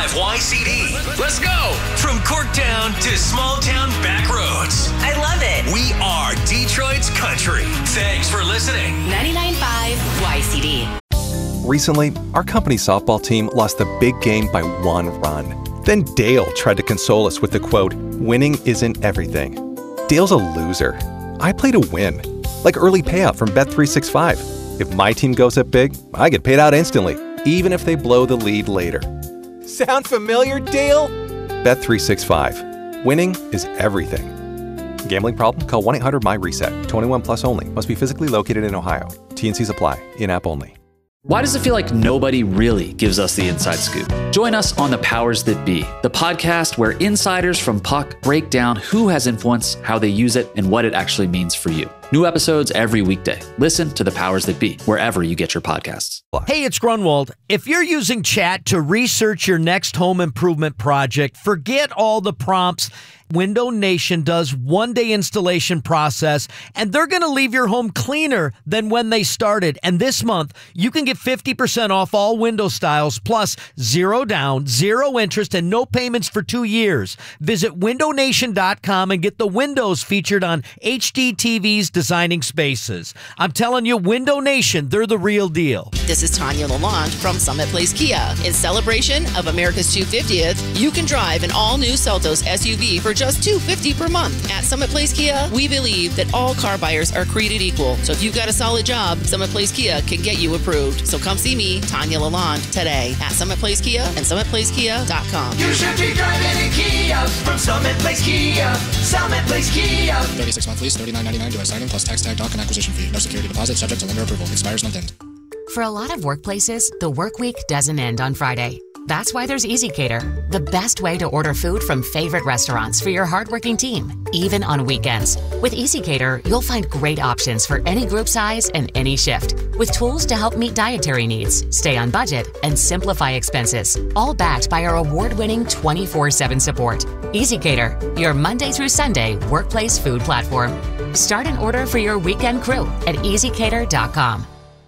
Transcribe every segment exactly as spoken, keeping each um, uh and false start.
ninety-five Y C D. Let's go! From Corktown to small town back roads. I love it. We are Detroit's country. Thanks for listening. ninety-nine point five Y C D. Recently, our company's softball team lost the big game by one run. Then Dale tried to console us with the quote, "Winning isn't everything." Dale's a loser. I play to win. Like early payout from Bet three sixty-five. If my team goes up big, I get paid out instantly, even if they blow the lead later. Sound familiar, Dale? Bet three sixty-five. Winning is everything. Gambling problem? Call one eight hundred M Y reset. twenty-one plus only. Must be physically located in Ohio. T N Cs apply. In-app only. Why does it feel like nobody really gives us the inside scoop? Join us on The Powers That Be, the podcast where insiders from Puck break down who has influence, how they use it, and what it actually means for you. New episodes every weekday. Listen to The Powers That Be, wherever you get your podcasts. Hey, it's Grunwald. If you're using chat to research your next home improvement project, forget all the prompts. Window Nation does one-day installation process, and they're going to leave your home cleaner than when they started. And this month, you can get fifty percent off all window styles, plus zero down, zero interest, and no payments for two years. Visit window nation dot com and get the windows featured on H D T V's Designing Spaces. I'm telling you, Window Nation, they're the real deal. This is Tanya Lalonde from Summit Place Kia. In celebration of America's two hundred fiftieth, you can drive an all-new Seltos S U V for just two hundred fifty dollars per month. At Summit Place Kia, we believe that all car buyers are created equal. So if you've got a solid job, Summit Place Kia can get you approved. So come see me, Tanya Lalonde, today at Summit Place Kia and summit place kia dot com. You should be driving a Kia from Summit Place Kia. Summit Place Kia. thirty-six month lease, thirty-nine ninety-nine due at signing plus tax tag doc and acquisition fee. No security deposit, subject to lender approval. Expires month end. For a lot of workplaces, the work week doesn't end on Friday. That's why there's EasyCater, the best way to order food from favorite restaurants for your hardworking team, even on weekends. With EasyCater, you'll find great options for any group size and any shift, with tools to help meet dietary needs, stay on budget, and simplify expenses, all backed by our award-winning twenty-four seven support. EasyCater, your Monday through Sunday workplace food platform. Start an order for your weekend crew at easy cater dot com.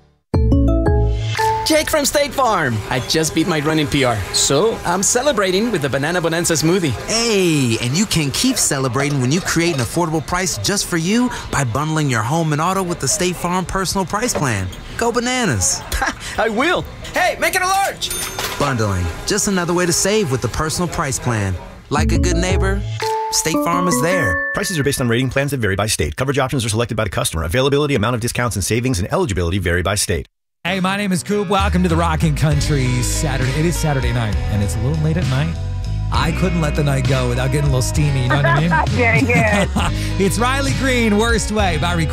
Jake from State Farm. I just beat my running P R, so I'm celebrating with the Banana Bonanza smoothie. Hey, and you can keep celebrating when you create an affordable price just for you by bundling your home and auto with the State Farm Personal Price Plan. Go bananas. I will. Hey, make it a large. Bundling, just another way to save with the Personal Price Plan. Like a good neighbor, State Farm is there. Prices are based on rating plans that vary by state. Coverage options are selected by the customer. Availability, amount of discounts and savings, and eligibility vary by state. Hey, my name is Coop. Welcome to the Rockin' Country Saturday. It is Saturday night, and it's a little late at night. I couldn't let the night go without getting a little steamy, you know what I mean? Yeah, yeah. It's Riley Green, Worst Way by Request.